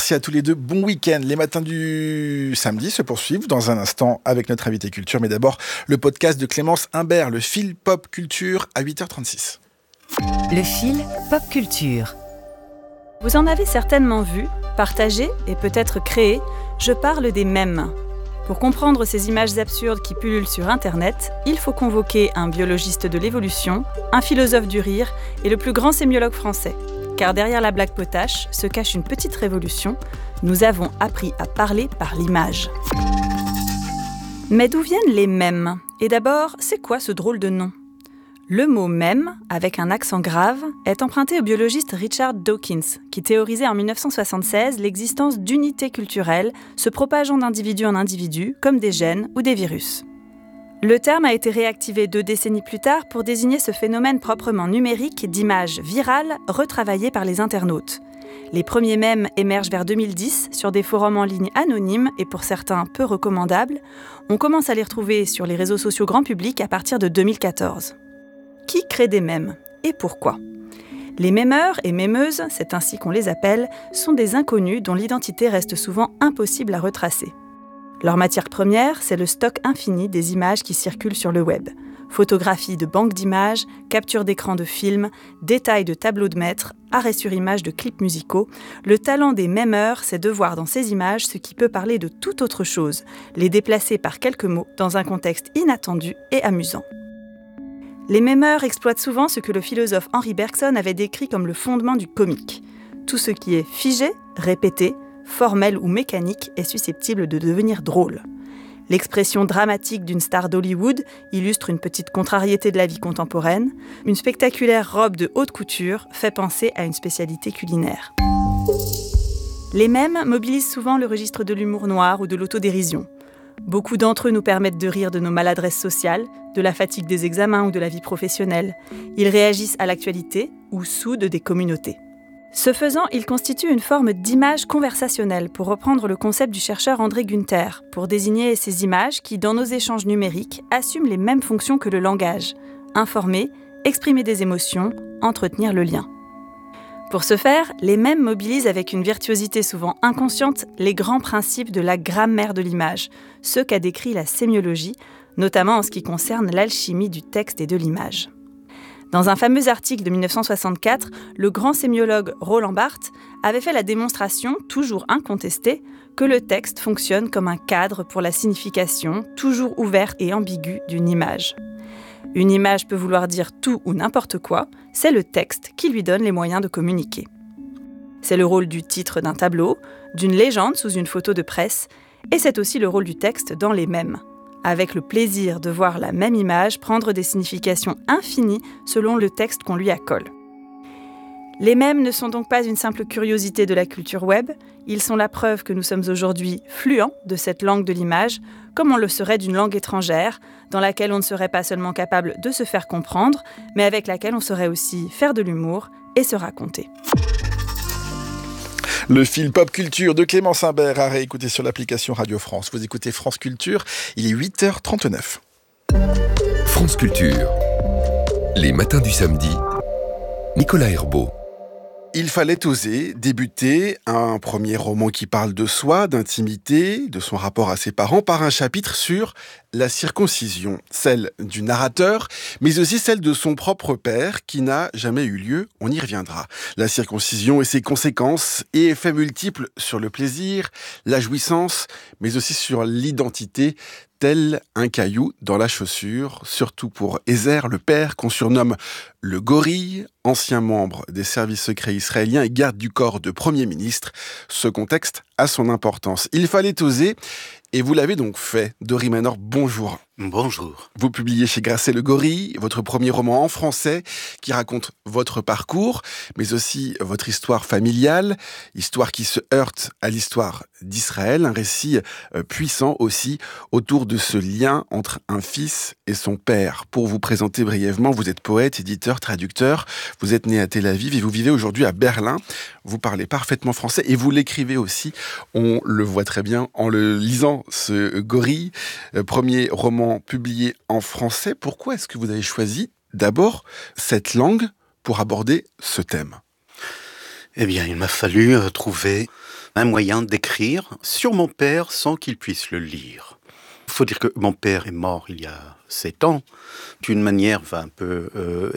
Merci à tous les deux. Bon week-end. Les matins du samedi se poursuivent dans un instant avec notre invité culture. Mais d'abord, le podcast de Clémence Imbert, le fil pop culture à 8h36. Le fil pop culture. Vous en avez certainement vu, partagé et peut-être créé, je parle des mèmes. Pour comprendre ces images absurdes qui pullulent sur Internet, il faut convoquer un biologiste de l'évolution, un philosophe du rire et le plus grand sémiologue français. Car derrière la blague potache se cache une petite révolution. Nous avons appris à parler par l'image. Mais d'où viennent les mèmes ? Et d'abord, c'est quoi ce drôle de nom ? Le mot « mème », avec un accent grave, est emprunté au biologiste Richard Dawkins, qui théorisait en 1976 l'existence d'unités culturelles se propageant d'individu en individu, comme des gènes ou des virus. Le terme a été réactivé 2 décennies plus tard pour désigner ce phénomène proprement numérique d'images virales retravaillées par les internautes. Les premiers mèmes émergent vers 2010 sur des forums en ligne anonymes et pour certains peu recommandables. On commence à les retrouver sur les réseaux sociaux grand public à partir de 2014. Qui crée des mèmes et pourquoi ? Les mémeurs et mémeuses, c'est ainsi qu'on les appelle, sont des inconnus dont l'identité reste souvent impossible à retracer. Leur matière première, c'est le stock infini des images qui circulent sur le web. Photographies de banques d'images, captures d'écran de films, détails de tableaux de maître, arrêts sur images de clips musicaux. Le talent des mémeurs, c'est de voir dans ces images ce qui peut parler de toute autre chose, les déplacer par quelques mots dans un contexte inattendu et amusant. Les mémeurs exploitent souvent ce que le philosophe Henri Bergson avait décrit comme le fondement du comique. Tout ce qui est figé, répété, formel ou mécanique est susceptible de devenir drôle. L'expression dramatique d'une star d'Hollywood illustre une petite contrariété de la vie contemporaine. Une spectaculaire robe de haute couture fait penser à une spécialité culinaire. Les mèmes mobilisent souvent le registre de l'humour noir ou de l'autodérision. Beaucoup d'entre eux nous permettent de rire de nos maladresses sociales, de la fatigue des examens ou de la vie professionnelle. Ils réagissent à l'actualité ou soudent des communautés. Ce faisant, ils constituent une forme d'image conversationnelle, pour reprendre le concept du chercheur André Günther, pour désigner ces images qui, dans nos échanges numériques, assument les mêmes fonctions que le langage. Informer, exprimer des émotions, entretenir le lien. Pour ce faire, les mèmes mobilisent avec une virtuosité souvent inconsciente les grands principes de la grammaire de l'image, ceux qu'a décrit la sémiologie, notamment en ce qui concerne l'alchimie du texte et de l'image. Dans un fameux article de 1964, le grand sémiologue Roland Barthes avait fait la démonstration, toujours incontestée, que le texte fonctionne comme un cadre pour la signification, toujours ouverte et ambiguë, d'une image. Une image peut vouloir dire tout ou n'importe quoi, c'est le texte qui lui donne les moyens de communiquer. C'est le rôle du titre d'un tableau, d'une légende sous une photo de presse, et c'est aussi le rôle du texte dans les mèmes, avec le plaisir de voir la même image prendre des significations infinies selon le texte qu'on lui accole. Les mèmes ne sont donc pas une simple curiosité de la culture web, ils sont la preuve que nous sommes aujourd'hui fluents de cette langue de l'image, comme on le serait d'une langue étrangère, dans laquelle on ne serait pas seulement capable de se faire comprendre, mais avec laquelle on saurait aussi faire de l'humour et se raconter. Le fil pop culture de Clémence Imbert à réécouter sur l'application Radio France. Vous écoutez France Culture, il est 8h39. France Culture, les matins du samedi, Nicolas Herbeau. Il fallait oser débuter un premier roman qui parle de soi, d'intimité, de son rapport à ses parents, par un chapitre sur la circoncision, celle du narrateur, mais aussi celle de son propre père, qui n'a jamais eu lieu, on y reviendra. La circoncision et ses conséquences et effets multiples sur le plaisir, la jouissance, mais aussi sur l'identité, tel un caillou dans la chaussure, surtout pour Ézer, le père, qu'on surnomme le gorille, ancien membre des services secrets israéliens et garde du corps de Premier ministre. Ce contexte a son importance. Il fallait oser, et vous l'avez donc fait. Dori Manor, bonjour. Bonjour. Vous publiez chez Grasset Le Gorille, votre premier roman en français qui raconte votre parcours, mais aussi votre histoire familiale, histoire qui se heurte à l'histoire d'Israël, un récit puissant aussi autour de ce lien entre un fils et son père. Pour vous présenter brièvement, vous êtes poète, éditeur, traducteur, vous êtes né à Tel Aviv et vous vivez aujourd'hui à Berlin. Vous parlez parfaitement français et vous l'écrivez aussi, on le voit très bien en le lisant, ce Gorille, premier roman publié en français. Pourquoi est-ce que vous avez choisi d'abord cette langue pour aborder ce thème ? Eh bien, il m'a fallu trouver un moyen d'écrire sur mon père sans qu'il puisse le lire. Il faut dire que mon père est mort il y a 7 ans, d'une manière un peu